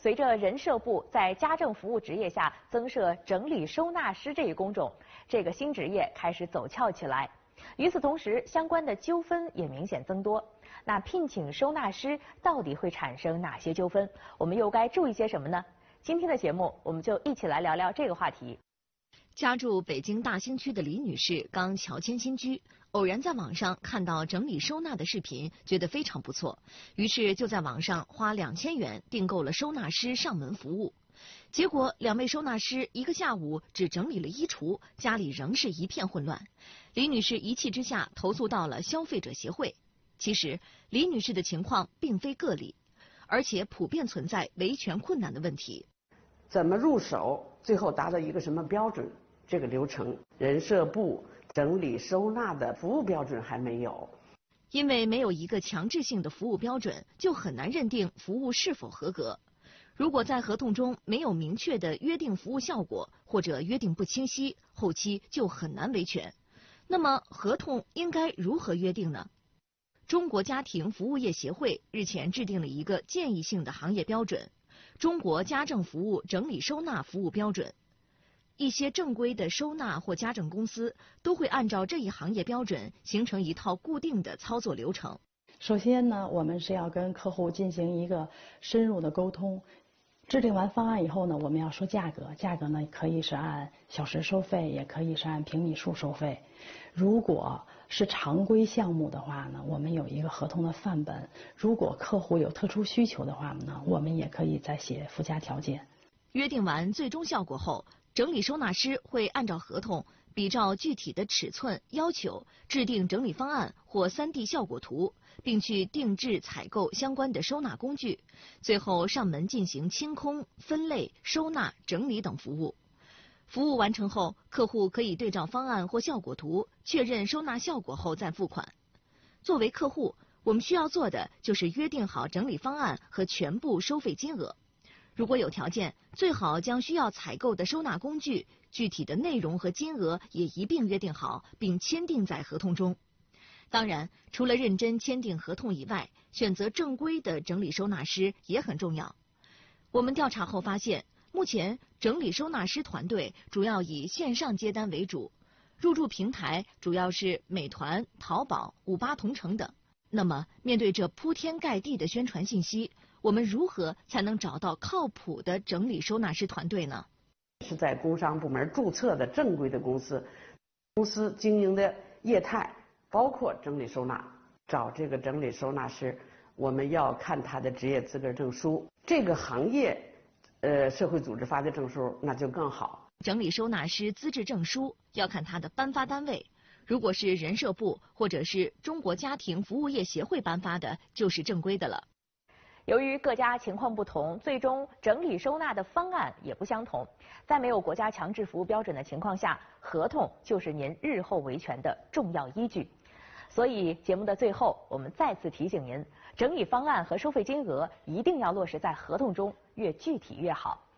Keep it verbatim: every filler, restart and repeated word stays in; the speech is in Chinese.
随着人社部在家政服务职业下增设整理收纳师这一工种，这个新职业开始走俏起来。与此同时，相关的纠纷也明显增多。那聘请收纳师到底会产生哪些纠纷？我们又该注意些什么呢？今天的节目，我们就一起来聊聊这个话题。 家住北京大兴区的李女士刚乔迁新居，偶然在网上看到整理收纳的视频，觉得非常不错，于是就在网上花两千元订购了收纳师上门服务。结果两位收纳师一个下午只整理了衣橱，家里仍是一片混乱。李女士一气之下投诉到了消费者协会。其实李女士的情况并非个例，而且普遍存在维权困难的问题。 怎么入手，最后达到一个什么标准？这个流程，人社部整理收纳的服务标准还没有。 因为没有一个强制性的服务标准，就很难认定服务是否合格。如果在合同中没有明确的约定服务效果，或者约定不清晰，后期就很难维权。那么合同应该如何约定呢？中国家庭服务业协会日前制定了一个建议性的行业标准——中国家政服务整理收纳服务标准。一些正规的收纳或家政公司都会按照这一行业标准形成一套固定的操作流程。 首先呢，我们是要跟客户进行一个深入的沟通。制定完方案以后呢，我们要说价格，价格呢可以是按小时收费，也可以是按平米数收费。如果是常规项目的话呢，我们有一个合同的范本。如果客户有特殊需求的话呢，我们也可以再写附加条件。 约定完最终效果后，整理收纳师会按照合同，比照具体的尺寸要求，制定整理方案或 三 D 效果图，并去定制采购相关的收纳工具，最后上门进行清空、分类、收纳、整理等服务。服务完成后，客户可以对照方案或效果图，确认收纳效果后再付款。作为客户，我们需要做的就是约定好整理方案和全部收费金额。如果有条件，最好将需要采购的收纳工具、具体的内容和金额也一并约定好，并签订在合同中。当然，除了认真签订合同以外，选择正规的整理收纳师也很重要。我们调查后发现，目前整理收纳师团队主要以线上接单为主，入驻平台主要是美团、淘宝、五八同城等。那么，面对这铺天盖地的宣传信息，我们如何才能找到靠谱的整理收纳师团队呢？ 是在工商部门注册的正规的公司，公司经营的业态包括整理收纳。找这个整理收纳师，我们要看他的职业资格证书，这个行业呃社会组织发的证书那就更好。 整理收纳师资质证书要看他的颁发单位，如果是人社部或者是中国家庭服务业协会颁发的，就是正规的了。 由于各家情况不同，最终整理收纳的方案也不相同。在没有国家强制服务标准的情况下，合同就是您日后维权的重要依据。所以节目的最后，我们再次提醒您，整理方案和收费金额一定要落实在合同中，越具体越好。